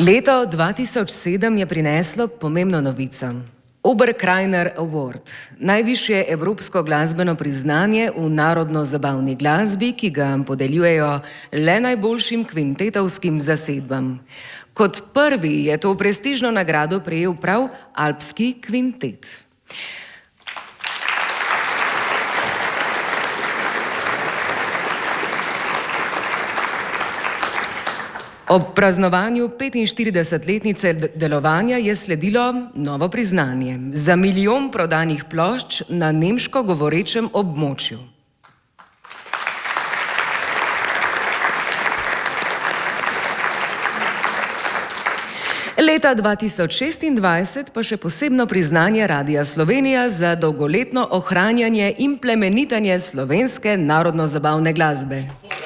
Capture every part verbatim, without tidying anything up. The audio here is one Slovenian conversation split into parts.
Leto dva tisoč sedem je prineslo pomembno novico. Oberkrainer Award, najvišje evropsko glasbeno priznanje v narodno-zabavni glasbi, ki ga podeljujejo le najboljšim kvintetovskim zasedbam. Kot prvi je to prestižno nagrado prejel prav Alpski kvintet. Ob praznovanju petinštiridesetletnice delovanja je sledilo novo priznanje za milijon prodanih plošč na nemško govorečem območju. Leta dva tisoč šestindvajset pa še posebno priznanje Radia Slovenija za dolgoletno ohranjanje in plemenitenje slovenske narodno-zabavne glasbe.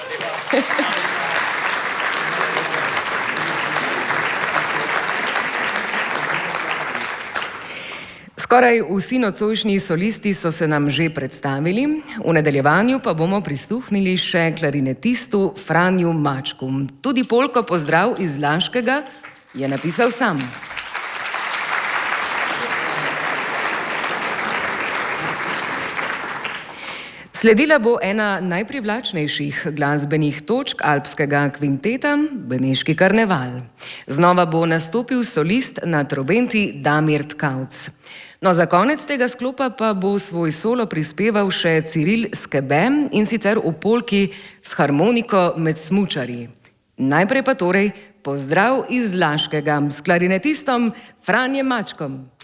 Skoraj vsi nocojšnji solisti so se nam že predstavili, v nadaljevanju pa bomo prisluhnili še klarinetistu Franju Mačku. Tudi polko Pozdrav iz Laškega je napisal sam. Sledila bo ena najprivlačnejših glasbenih točk alpskega kvinteta, Beneški karneval. Znova bo nastopil solist na trobenti Damir Tkauc. No, za konec tega sklopa pa bo svoj solo prispeval še Ciril Skebe, in sicer v polki s harmoniko med smučarji. Najprej pa torej Pozdrav iz Laškega s klarinetistom Franjem Mačkom.